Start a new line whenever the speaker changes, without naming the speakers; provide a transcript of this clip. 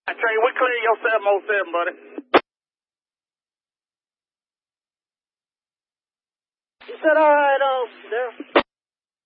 Trey, we clear your 707, buddy.
He said, all right, Darryl.